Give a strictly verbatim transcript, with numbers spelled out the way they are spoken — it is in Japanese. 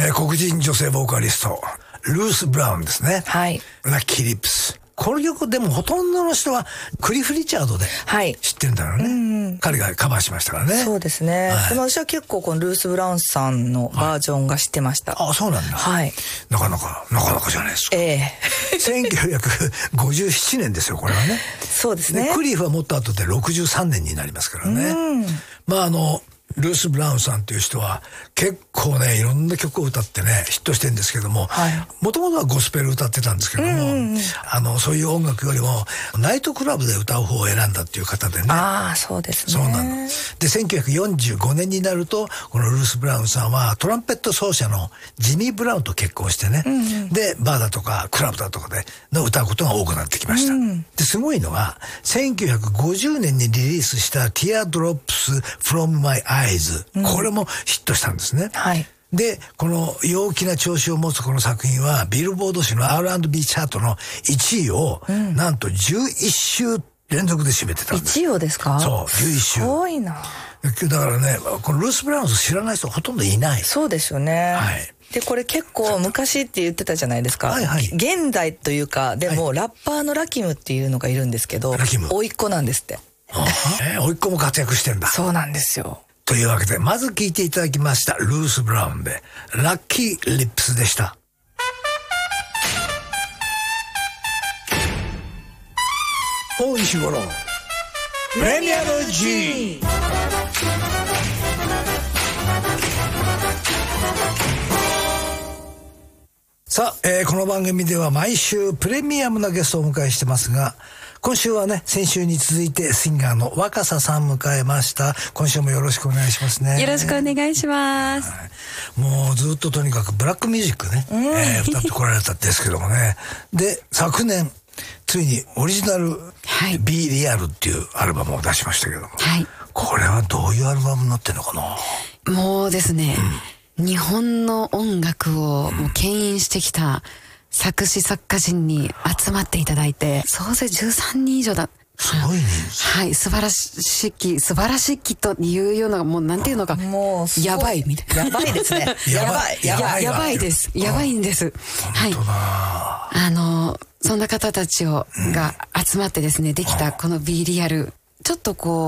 えー、黒人女性ボーカリストルース・ブラウンですね。 はい。 ラッキーリップス。この曲でもほとんどの人はクリフ・リチャードで知ってるんだろうね、はい、うんうん、彼がカバーしましたからね。 そうですね、はい、でも私は結構このルース・ブラウンさんのバージョンが知ってました、 はい、あ、そうなんだ。 はい。 なかなかなかなかじゃないですか。 ええせんきゅうひゃくごじゅうななねんですよこれはね。 そうですね。 でクリフはもっと後でろくじゅうさんねんになりますからね。うん、まああのルース・ブラウンさんという人は結構ねいろんな曲を歌ってねヒットしてるんですけども、もともとはゴスペル歌ってたんですけども、うんうんうん、あのそういう音楽よりもナイトクラブで歌う方を選んだっていう方でね。 ああ、そうですね。 そうなのでせんきゅうひゃくよんじゅうごねんになるとこのルース・ブラウンさんはトランペット奏者のジミー・ブラウンと結婚してね、うんうん、でバーだとかクラブだとかでの歌うことが多くなってきました、うん、ですごいのがせんきゅうひゃくごじゅうねんにリリースした Teardrops from My Eyes、うん、これもヒットしたんですね。 はい。 でこの陽気な調子を持つこの作品はビルボード誌の アールアンドビー チャートのいちいを、うん、なんとじゅういっしゅう連続で占めてたんです。 いちいをですか？ そうじゅういっしゅう。 すごいな。 だからねこのルース・ブラウンズ知らない人ほとんどいない。 そうですよね。 はい。 でこれ結構昔って言ってたじゃないですか。はいはい。現代というかでも、はい、ラッパーのラキムっていうのがいるんですけど、 ラキム甥っ子なんですって。 ああ、えー、甥っ子も活躍してんだ。 そうなんですよ。 というわけでまず聴いていただきましたルース・ブラウンでラッキー・リップスでした。大石五郎プレミアム G。 さあ、えー、この番組では毎週プレミアムなゲストをお迎えしてますが、今週はね先週に続いてシンガーの若狭さん迎えました。今週もよろしくお願いしますね。 よろしくお願いします、 はい、もうずっととにかくブラックミュージックね、うんえー、歌ってこられたんですけどもねで昨年ついにオリジナル Be Real っていうアルバムを出しましたけども、はい、これはどういうアルバムになってんのかな。 もうですね、うん、日本の音楽をもう牽引してきた作詞作家陣に集まっていただいて、総勢じゅうさんにん以上だ。 すごい人数。 はい、素晴らしき素晴らしきというようなもうなんていうのかもうやばいみたいな。 やばいですね。 やばいやばいやばいですやばいんです。 はい。 あのそんな方たちをが集まってですねできたこの Be Real、ちょっとこう